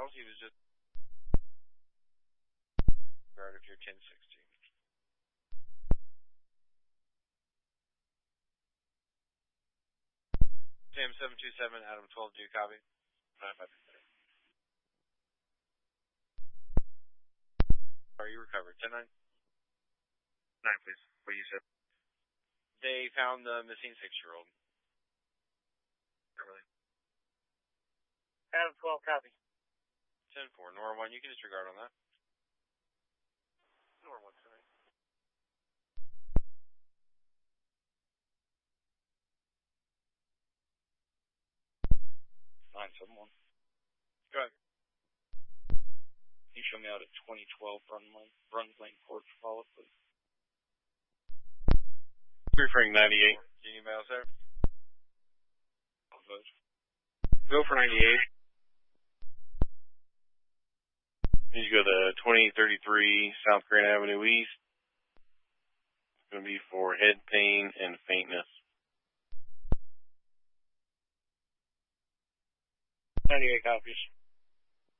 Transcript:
Giles. He was just guard if you're 1060. Sam 727, Adam 12, do you copy? 953. Are you recovered? 10-9? 9, please. What you said? They found the missing 6-year-old. Really? Adam 12, copy. 10-4. Nora 1, you can disregard on that. Nora 1, sorry. 971. Go ahead. Can you show me out at 2012 Runs Lane Court for follow-up, please? Referring 98. Do you need anybody else there? I'll vote. Go for 98. You go to 2033 South Grand Avenue East. It's going to be for head pain and faintness. 98 copies.